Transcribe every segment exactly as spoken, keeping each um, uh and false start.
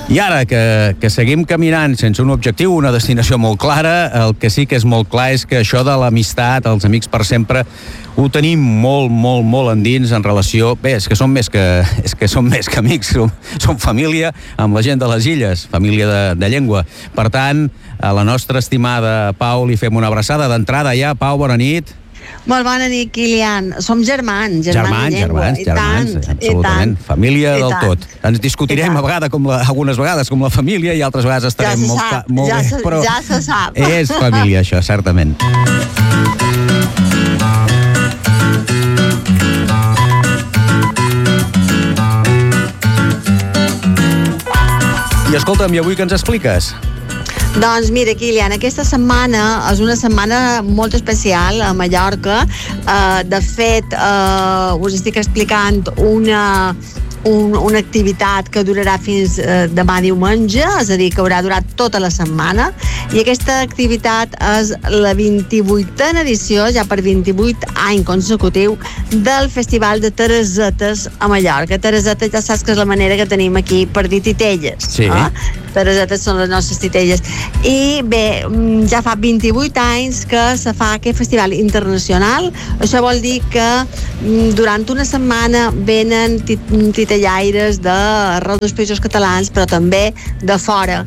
I ara que, que seguim caminant sense un objectiu, una destinació molt clara, el que sí que és molt clar és que això de l'amistat, els amics per sempre, ho tenim molt, molt, molt endins en relació... Bé, és que som més que, és que, som més que amics, som, som família amb la gent de les illes, família de, de llengua. Per tant, a la nostra estimada Pau li fem una abraçada d'entrada ja. Pau, bona nit. Molt bona nit, Kilian. Som germans, germans, germans, germans, absolutament. Família del tot. Ens discutirem a vegades, com la, algunes vegades, com la família, i altres vegades estarem ja molt, sap, molt ja bé, se, però ja se sap. És família, això, certament. I escolta'm, i avui què ens expliques? Doncs mira, Kilian, aquesta setmana és una setmana molt especial a Mallorca. Uh, de fet, uh, us estic explicant una, un, una activitat que durarà fins uh, demà diumenge, és a dir, que haurà durat tota la setmana, i aquesta activitat és la vint-i-vuitena edició, ja per vint-i-vuit any consecutiu, del Festival de Teresetes a Mallorca. Teresetes ja saps que és la manera que tenim aquí per dir titelles. Sí. Eh? Teresetes són les nostres titelles. I bé, ja fa vint-i-vuit anys que se fa aquest festival internacional. Això vol dir que durant una setmana venen titellaires d'arreu dels països catalans, però també de fora.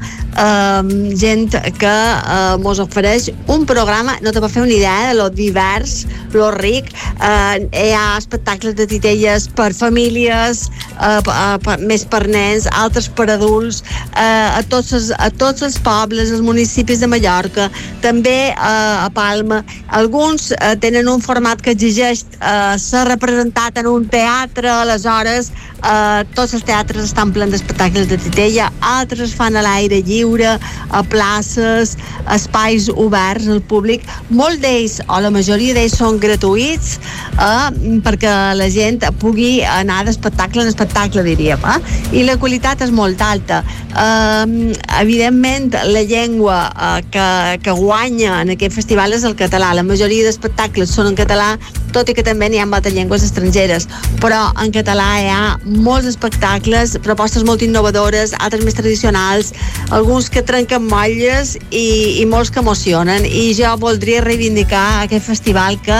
Uh, gent que uh, mos ofereix un programa, no te pot fer una idea de lo divers, lo ric. Uh, hi ha espectacles de titelles per famílies, uh, uh, per, més per nens, altres per adults, uh, a, tots els, a tots els pobles, els municipis de Mallorca, també uh, a Palma. Alguns uh, tenen un format que exigeix uh, ser representat en un teatre, aleshores uh, tots els teatres estan plens d'espectacles de titella, altres es fan a l'aire lliure, a places, espais oberts al públic. Molts d'ells, o la majoria d'ells, són gratuïts eh, perquè la gent pugui anar d'espectacle en espectacle, diríem. Eh? I la qualitat és molt alta. Eh, evidentment, la llengua eh, que, que guanya en aquest festival és el català. La majoria d'espectacles són en català, tot i que també n'hi ha altres llengües estrangeres. Però en català hi ha molts espectacles, propostes molt innovadores, altres més tradicionals, alguns que trenquen molles i, i molts que emocionen, i jo voldria reivindicar aquest festival que,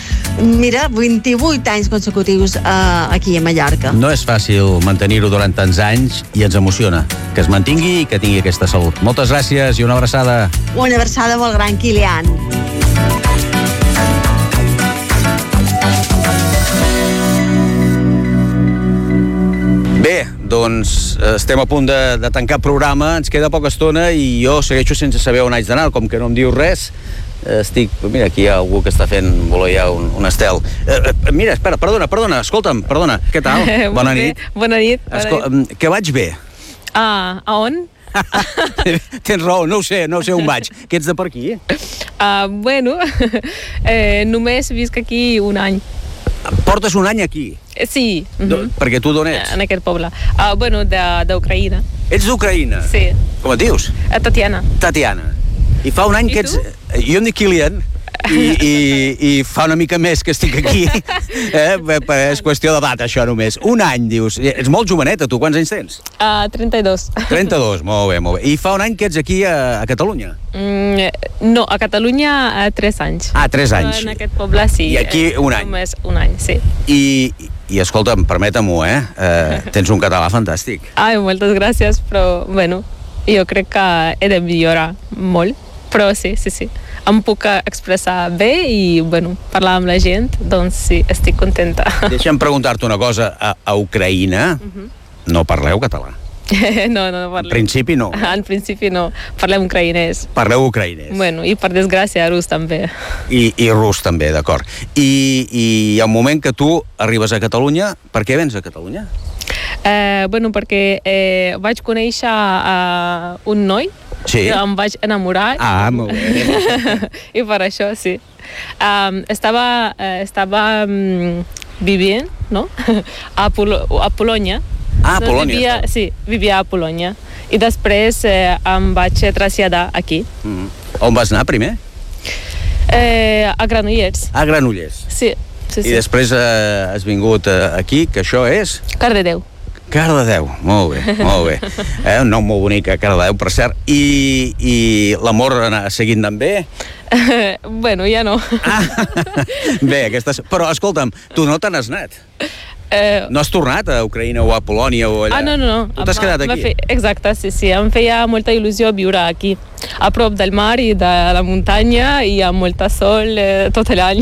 mira, vint-i-vuit anys consecutius eh, aquí a Mallorca. No és fàcil mantenir-ho durant tants anys i ens emociona que es mantingui i que tingui aquesta salut. Moltes gràcies i una abraçada. Una abraçada molt gran, Kilian. Bé, doncs estem a punt de, de tancar programa, ens queda poca estona i jo segueixo sense saber on haig d'anar, com que no em dius res. Estic... Mira, aquí hi ha algú que està fent voler ja un, un estel. Eh, mira, espera, perdona, perdona, escolta'm, perdona, què tal? Bona nit. Bona nit. Escol... Que vaig bé. Ah, a on? Tens raó, no ho sé, no ho sé on vaig. Que ets de per aquí? Uh, bueno, eh, només visc aquí un any. Portes un any aquí? Sí. Uh-huh. Perquè tu d'on ets? En aquest poble. Uh, bueno, d'Ucraïna. Ets d'Ucraïna? Sí. Com et dius? Uh, Tatiana. Tatiana. I fa un any I que ets... tu? Jo em dic Kilian. I, i, i fa una mica més que estic aquí. Eh? És qüestió d'edat, això només. Un any, dius. Ets molt joveneta, tu. Quants anys tens? Uh, trenta-dos. trenta-dos, molt bé, molt bé. I fa un any que ets aquí a, a Catalunya? Mm, no, a Catalunya uh, tres anys. Ah, tres anys. En aquest poble, sí. I aquí un any? Només un any, sí. I, i escolta'm, permeta-m'ho, eh? eh? Tens un català fantàstic. Ai, moltes gràcies, però, bueno, jo crec que he de millorar molt, però sí, sí, sí. Em puc expressar bé i, bueno, parlar amb la gent, doncs sí, estic contenta. Deixa'm preguntar-te una cosa. A, a Ucraïna uh-huh. no parleu català? no, no, no parlem. En principi no? En principi no. Parlem ucraïnès. Parleu ucraïnès. Bueno, i per desgràcia rus també. I, i rus també, d'acord. I, I hi ha un moment que tu arribes a Catalunya. Per què vens a Catalunya? Eh, bueno, perquè eh, vaig conèixer uh, un noi. Sí. Em vaig enamorar. Ah, molt bé. I per això, sí. Um, estava uh, estava um, vivint, no? a, Pol a Polònia. Ah, a Polònia. Vivia, sí, vivia a Polònia. I després eh, em vaig traslladar aquí. Mm. On vas anar primer? Eh, a Granollers. A Granollers. Sí, sí, sí. I després eh, has vingut eh, aquí, que això és? Cardedeu. Cardedeu, molt bé, molt bé. Eh, un nom molt bonic, eh, Cardedeu, per cert. I, i l'amor ha seguit anant bé? Bueno, ja no. Ah, bé, aquestes... Però, escolta'm, tu no te n'has anat. Eh, No has tornat a Ucraïna o a Polònia o allà? Ah, no, no, no. Tu t'has quedat aquí? Fe... Exacte, sí, sí. Em feia molta il·lusió viure aquí, a prop del mar i de la muntanya, i amb molta sol eh, tot l'any.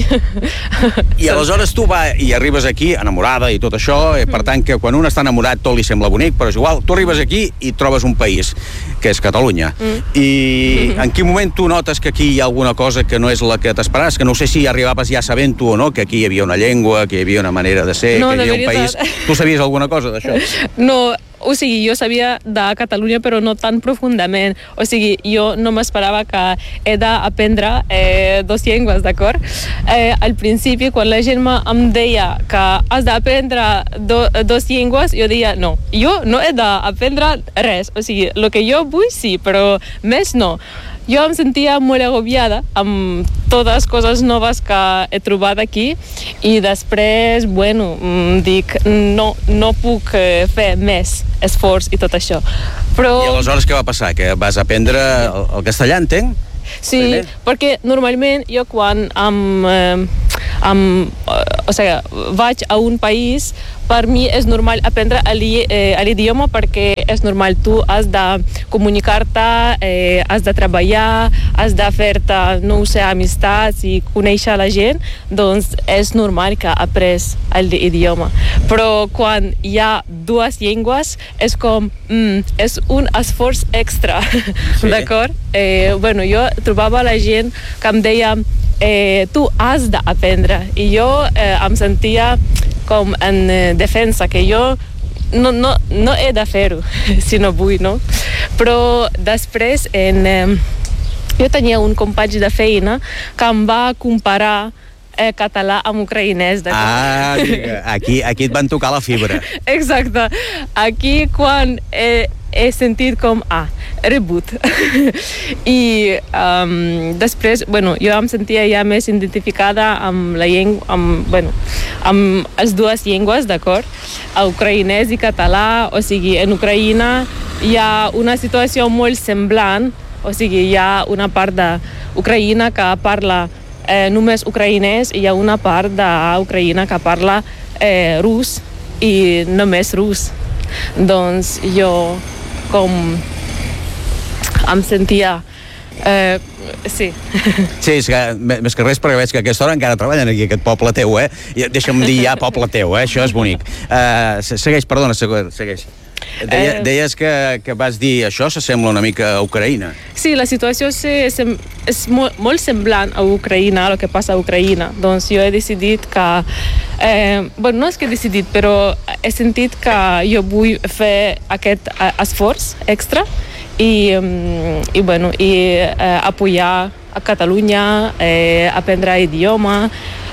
I aleshores tu va i arribes aquí enamorada i tot això, i per tant que quan un està enamorat tot li sembla bonic, però és igual, tu arribes aquí i trobes un país, que és Catalunya. Mm. I mm-hmm. en quin moment tu notes que aquí hi ha alguna cosa que no és la que t'esperaves? Que no sé si arribaves ja sabent tu o no, que aquí hi havia una llengua, que hi havia una manera de ser, no, que hi havia un país... Tu sabies alguna cosa d'això? No, o sigui, jo sabia de Catalunya, però no tan profundament. O sigui, jo no m'esperava que he d'aprendre eh, dos llengües, d'acord? Eh, al principi, quan la gent em deia que has d'aprendre do, dos llengües, jo deia, no, jo no he d'aprendre res. O sigui, el que jo vull sí, però més no. Jo em sentia molt agobiada amb totes les coses noves que he trobat aquí, i després, bueno, dic, no, no puc fer més esforç i tot això. Però... I aleshores què va passar? Que vas aprendre el, el castellà, entenc? Sí, primer? Perquè normalment jo quan am, am, o sigui, vaig a un país, per mi és normal aprendre l'idioma, perquè és normal, tu has de comunicar-te, eh, has de treballar, has de fer-te, no ho sé, amistats i conèixer la gent, doncs és normal que après l'idioma. Però quan hi ha dues llengües és com, mm, és un esforç extra, sí. D'acord? Eh, bueno, jo trobava la gent que em deia, eh, tu has d'aprendre, i jo eh, em sentia com en eh, defensa, que jo no, no, no he de fer-ho, si no vull, no? Però després, en, eh, jo tenia un company de feina que em va comparar eh, català amb ucraïnès. Ah, aquí, aquí et van tocar la fibra. Exacte. Aquí, quan he, he sentit com, ah, rebut. I um, després, bueno, jo em sentia ja més identificada amb la llengua, amb, bueno, amb les dues llengües, d'acord? A ucraïnès i català, o sigui, en Ucraïna hi ha una situació molt semblant, o sigui, hi ha una part d'Ucraïna que parla eh, només ucraïnès, i hi ha una part d'Ucraïna que parla eh, rus i només rus. Doncs jo, com em sentia... Eh, sí. Sí, és que, més que res, perquè veig que a aquesta hora encara treballen aquí, aquest poble teu, eh? I deixa'm dir ja poble teu, eh? Això és bonic. Uh, segueix, perdona, segueix. Deia, deies que, que vas dir això s'assembla una mica a Ucraïna. Sí, la situació sí, és, és molt, molt semblant a Ucraïna, el que passa a Ucraïna. Doncs jo he decidit que... Eh, bueno, no és que he decidit, però he sentit que jo vull fer aquest esforç extra i, i, bueno, i eh, apoyar a Catalunya, eh, aprendre idioma,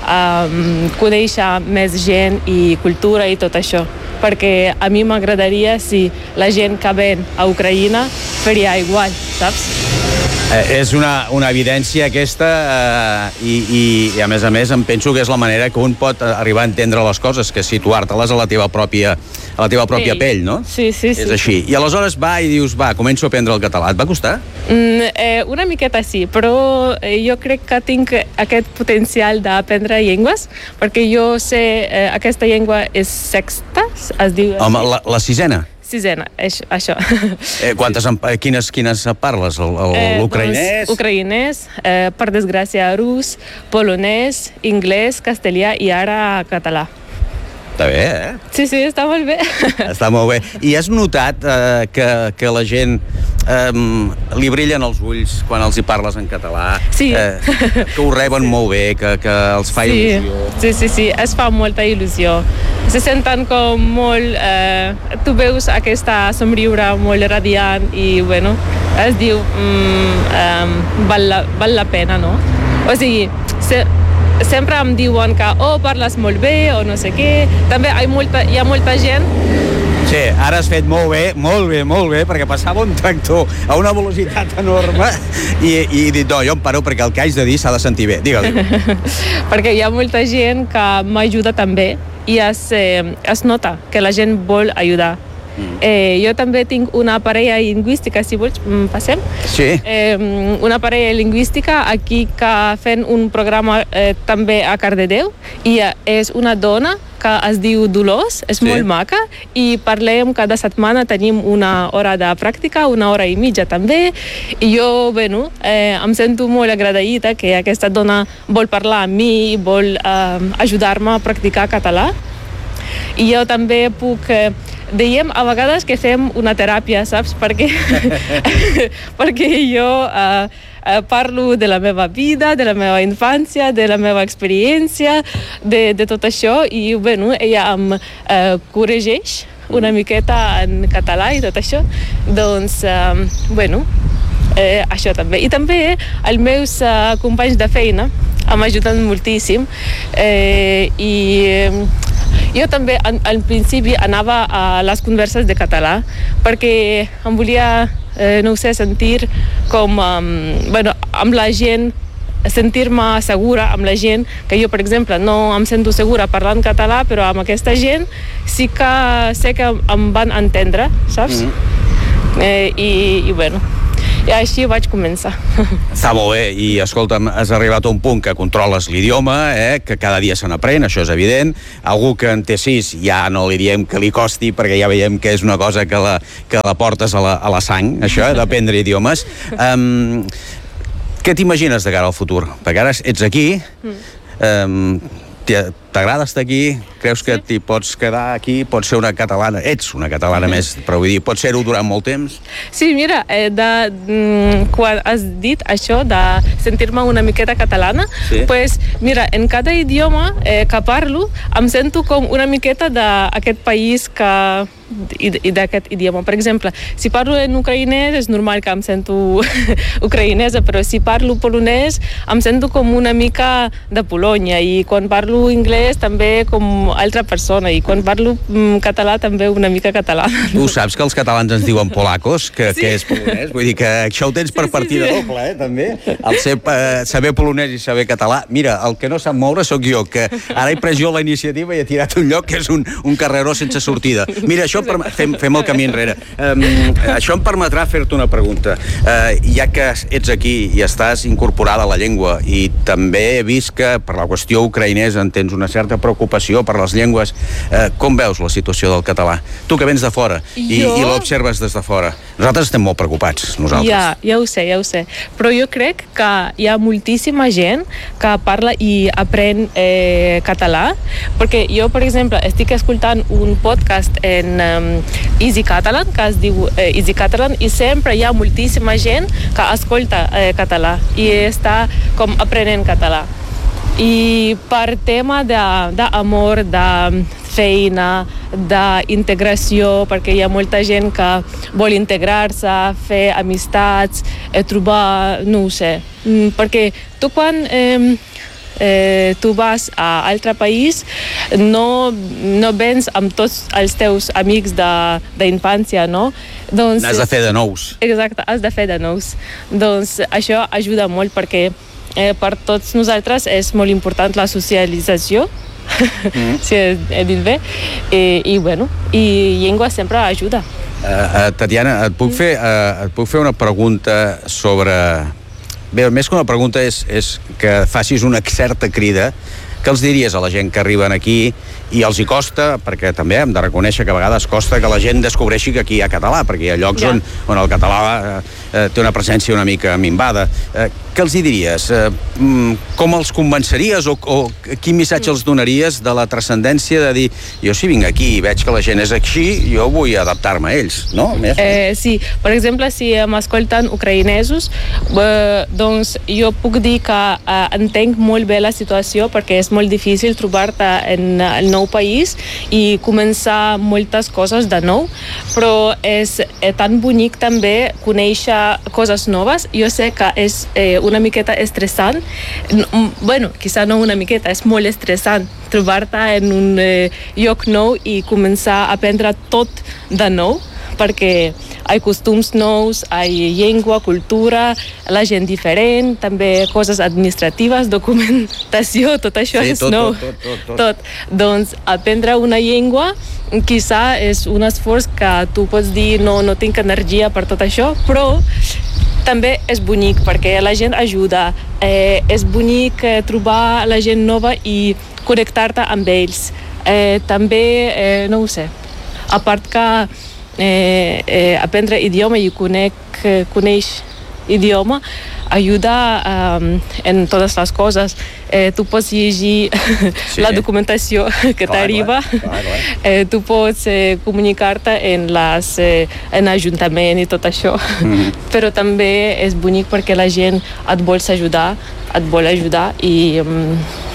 eh, conèixer més gent i cultura i tot això. Perquè a mi m'agradaria si la gent que ven a Ucraïna faria igual, saps? Eh, és una, una evidència aquesta eh, i, i, i a més a més em penso que és la manera que un pot arribar a entendre les coses, que situar-te-les a la teva pròpia, a la teva pròpia pell, no? Sí, sí, sí. És així. I aleshores va i dius, va, començo a aprendre el català. Et va costar? Mm, eh, una miqueta sí, però eh, jo crec que tinc aquest potencial d'aprendre llengües, perquè jo sé, eh, aquesta llengua és sexta, es diu... Home, la, la sisena? Sisena, és, això. Eh, quantes, quines, quines parles? L'ucraïnès? Eh, doncs, ucraïnès, eh, per desgràcia, rus, polonès, anglès, castellà i ara català. Està bé, eh? Sí, sí, està molt bé. Està molt bé. I has notat eh, que, que la gent eh, li brillen els ulls quan els hi parles en català? Sí. Eh, que ho reben sí. molt bé, que, que els fa sí. il·lusió. Sí, sí, sí, es fa molta il·lusió. Se senten com molt... Eh, tu veus aquesta somriure molt radiant i, bueno, es diu mm, eh, val, la, val la pena, no? O sigui, se, sempre em diuen que oh, parles molt bé o no sé què. També hi ha molta, hi ha molta gent... Sí, ara has fet molt bé, molt bé, molt bé, perquè passava un tractor a una velocitat enorme i, i he dit, no, jo em paro perquè el que haig de dir s'ha de sentir bé. Digue-li. Perquè hi ha molta gent que m'ajuda també i es, eh, es nota que la gent vol ajudar. Mm. Eh, jo també tinc una parella lingüística, si vols, passem? Sí. Eh, una parella lingüística aquí que fent un programa eh, també a Cardedeu, i és una dona que es diu Dolors, és sí. molt maca, i parlem cada setmana, tenim una hora de pràctica, una hora i mitja també, i jo, bueno, eh, em sento molt agraïda que aquesta dona vol parlar amb mi, vol eh, ajudar-me a practicar català, i jo també puc... Eh, Dèiem a vegades que fem una teràpia, saps? Perquè, perquè jo uh, uh, parlo de la meva vida, de la meva infància, de la meva experiència, de, de tot això, i bueno, ella em uh, corregeix una miqueta en català i tot això. Doncs, uh, bueno, eh, això també. I també els meus uh, companys de feina m'ajuden moltíssim, eh, i... Eh, jo també al principi anava a les converses de català perquè em volia, eh, no ho sé, sentir com, um, bueno, amb la gent, sentir-me segura amb la gent, que jo, per exemple, no em sento segura parlant català, però amb aquesta gent sí que sé que em van entendre, saps? Mm-hmm. eh, i, i bueno, i així vaig començar. Està molt bé, i escolta'm, has arribat a un punt que controles l'idioma, eh, que cada dia se n'aprèn, això és evident. Algú que en té sis ja no li diem que li costi, perquè ja veiem que és una cosa que la, que la portes a la, a la sang, això, eh, d'aprendre idiomes. Um, què t'imagines de cara al futur? Perquè ara ets aquí, um, t'agrada estar aquí? Creus que t'hi pots quedar aquí? Pots ser una catalana? Ets una catalana més, però vull dir, pots ser-ho durant molt temps? Sí, mira, eh, de, mm, quan has dit això de sentir-me una miqueta catalana, sí. Pues, mira, en cada idioma eh, que parlo, em sento com una miqueta d'aquest país que i, i d'aquest idioma. Per exemple, si parlo en ucraïnès és normal que em sento ucraïnesa, però si parlo polonès em sento com una mica de Polònia, i quan parlo anglès també com altra persona, i quan parlo mm, català també una mica català. Tu saps que els catalans ens diuen polacos, que, sí. que és polonès? Vull dir que això ho tens per sí, partida sí, sí. doble, eh, també? El ser, eh, saber polonès i saber català. Mira, el que no sap moure sóc jo, que ara he pres jo la iniciativa i he tirat un lloc que és un, un carreró sense sortida. Mira, això per... fem, fem el camí enrere. Um, això em permetrà fer-te una pregunta. Uh, ja que ets aquí i estàs incorporada a la llengua, i també he vist que per la qüestió ucraïnesa en tens una certa preocupació per les llengües, uh, com veus la situació del català? Tu que vens de fora i, jo... i l'observes des de fora. Nosaltres estem molt preocupats, nosaltres. Ja, ja ho sé, ja ho sé. Però jo crec que hi ha moltíssima gent que parla i aprèn eh, català, perquè jo, per exemple, estic escoltant un podcast en um, Easy Catalan, que es diu eh, Easy Catalan, i sempre hi ha moltíssima gent que escolta eh, català i està com aprenent català. I per tema d'amor, de, de feina, d'integració, perquè hi ha molta gent que vol integrar-se, fer amistats, eh, trobar, no ho sé, perquè tu quan... Eh, Eh, tu vas a altre país, no, no vens amb tots els teus amics d'infància, no? Doncs, n'has de fer de nous. Exacte, has de fer de nous. Doncs això ajuda molt perquè eh, per tots nosaltres és molt important la socialització, mm. si he dit bé, i, i bueno, i llengua sempre ajuda. Uh, uh, Tatiana, et puc, fer, uh, et puc fer una pregunta sobre... Bé, més que una pregunta és, és que facis una certa crida. Què els diries a la gent que arriben aquí i els hi costa, perquè també hem de reconèixer que a vegades costa que la gent descobreixi que aquí hi ha català, perquè hi ha llocs ja. on, on el català eh, té una presència una mica minvada. Eh, què els hi diries? Eh, com els convenceries o, o quin missatge els donaries de la transcendència de dir, jo si vinc aquí i veig que la gent és així, jo vull adaptar-me a ells, no? Més, eh, sí, per exemple, si m'escolten ucraïnesos, eh, doncs jo puc dir que eh, entenc molt bé la situació, perquè és molt difícil trobar-te en el nou país i començar moltes coses de nou, però és eh, tan bonic també conèixer coses noves. Jo sé que és eh, una miqueta estressant, bueno, quizá no una miqueta, és molt estressant trobar-te en un eh, lloc nou i començar a aprendre tot de nou, perquè hi ha costums nous, hi ha llengua, cultura, la gent diferent, també coses administratives, documentació, tot això sí, és tot, nou. Tot, tot, tot, tot. Doncs aprendre una llengua quizà és un esforç que tu pots dir no, no tinc energia per tot això, però també és bonic perquè la gent ajuda, eh, és bonic eh, trobar la gent nova i connectar-te amb ells. Eh, també, eh, no ho sé, a part que eh, eh, aprendre idioma i conec, eh, coneix idioma ajuda um, en totes les coses. Eh, tu pots llegir sí. la documentació que t'arriba, eh, tu pots eh, comunicar-te en, les, eh, en ajuntament i tot això, mm-hmm. però també és bonic perquè la gent et vol ajudar, et vol ajudar i, um,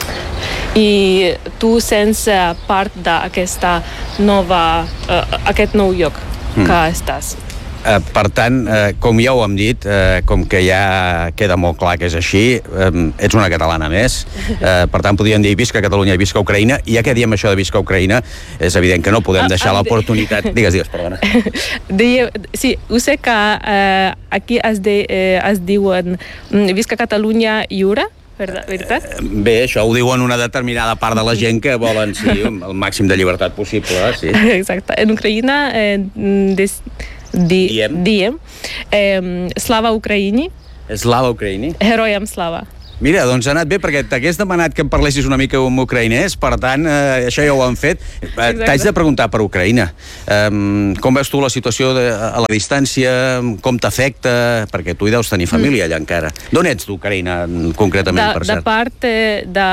i tu sents part d'aquesta nova, uh, aquest nou lloc mm. que estàs. Uh, per tant, uh, com ja ho hem dit, uh, com que ja queda molt clar que és així, um, ets una catalana més, uh, per tant podríem dir visca Catalunya i visca Ucraïna, i ja que diem això de visca Ucraïna, és evident que no podem deixar ah, l'oportunitat... Digues, digues, perdona. De, sí, ho sé que uh, aquí es, de, eh, es diuen visca Catalunya lliure, veritat? Bé, això ho diuen una determinada part de la gent que volen sí, el màxim de llibertat possible. Sí. Exacte. En Ucraïna eh, des, di, diem, diem eh, Slava Ukraini. Slava Ukraini. Heroyam Slava. Mira, doncs ha anat bé, perquè t'hagués demanat que em parlessis una mica en ucraïnès, per tant, eh, això ja ho han fet. Eh, T'haig de preguntar per Ucraïna. Eh, com veus tu la situació de, a la distància? Com t'afecta? Perquè tu hi deus tenir família allà encara. D'on ets d'Ucraïna, concretament, de, per cert? De part de...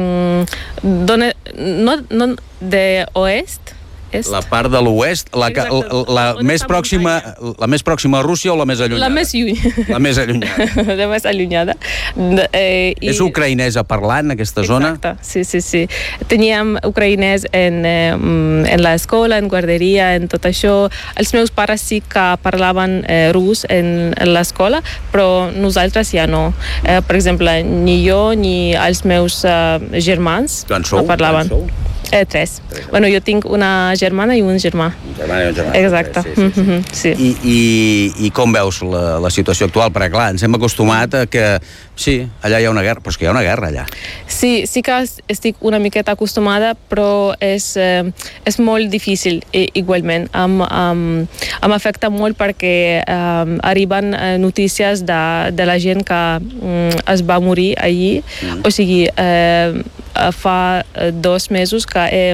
Mm, dona, no, no, de oest, Est. La part de l'oest, la, la, la, la, més pròxima, la més pròxima a Rússia o la més allunyada? La més lluny. La més allunyada. La més allunyada. De, eh, i... És ucraïnesa parlant, aquesta zona? Exacte, sí, sí, sí. Teníem ucraïnès en, eh, en l'escola, en guarderia, en tot això. Els meus pares sí que parlaven eh, rus en, en l'escola, però nosaltres ja no. Eh, per exemple, ni jo ni els meus eh, germans no parlaven. Eh, tres. tres. Bueno, jo tinc una germana i un germà. Un germà i un germà. Exacte. Sí, sí, sí. Mm-hmm, sí. I, i, I com veus la, la situació actual? Perquè, clar, ens hem acostumat a que, sí, allà hi ha una guerra, però és que hi ha una guerra allà. Sí, sí que estic una miqueta acostumada, però és, eh, és molt difícil, i, igualment. Em, em, em afecta molt perquè eh, arriben notícies de, de la gent que mm, es va morir allí. Mm. O sigui, eh, fa dos mesos que he,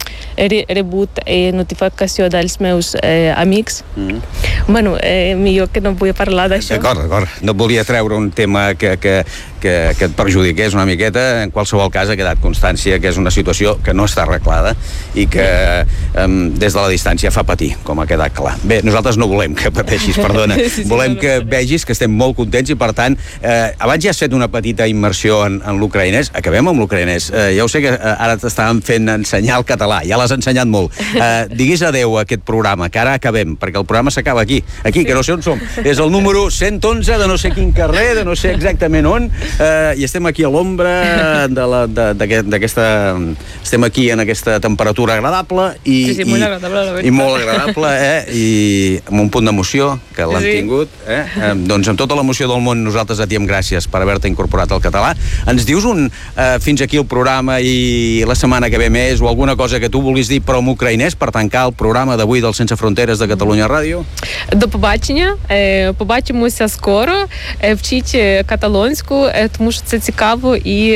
he rebut eh, notificació dels meus eh, amics. Mm. Bueno, eh, millor que no vull parlar d'això. D'acord, d'acord. No volia treure un tema que, que, que, que et perjudiqués una miqueta. En qualsevol cas ha quedat constància que és una situació que no està arreglada i que eh, des de la distància fa patir, com ha quedat clar. Bé, nosaltres no volem que pateixis, perdona. Sí, sí, volem no, no, que no. vegis que estem molt contents i, per tant, eh, abans ja has fet una petita immersió en, en l'ucraïnès. Acabem amb l'ucraïnès. Eh, ja ho sé que ara t'estàvem fent ensenyar el català, ja l'has ensenyat molt. Eh, diguis adeu a aquest programa, que ara acabem, perquè el programa s'acaba aquí, aquí, sí. Que no sé on som. És el número cent onze de no sé quin carrer, de no sé exactament on, eh, i estem aquí a l'ombra d'aquesta... Estem aquí en aquesta temperatura agradable i, sí, sí, molt agradable, la i, i molt agradable, eh? I amb un punt d'emoció, que l'han sí. tingut. Eh? Eh, doncs amb tota l'emoció del món nosaltres et diem gràcies per haver-te incorporat al català. Ens dius un eh, fins aquí el programa i la setmana que ve més, o alguna cosa que tu vulguis dir però en ucraïnès per tancar el programa d'avui del Sense Fronteres de Catalunya Рádіо? До побачення. Побачимося скоро. Вчіть каталонську, тому що це цікаво і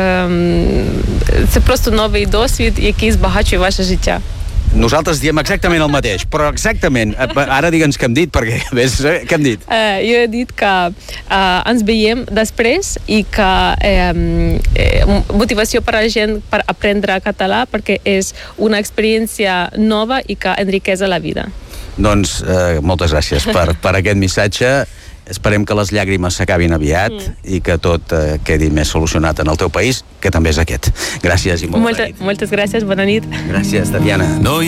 це просто новий досвід, який збагачує ваше життя. Nosaltres diem exactament el mateix, però exactament. Ara digue'ns què hem dit, perquè ves, què hem dit? Uh, jo he dit que uh, ens veiem després i que uh, motivació per a la gent per aprendre català, perquè és una experiència nova i que enriqueix la vida. Doncs eh, moltes gràcies per, per aquest missatge. Esperem que les llàgrimes s'acabin aviat mm. i que tot eh, quedi més solucionat en el teu país, que també és aquest. Gràcies i molt Molta, bona nit. Moltes gràcies, bona nit. Gràcies, Tatiana. No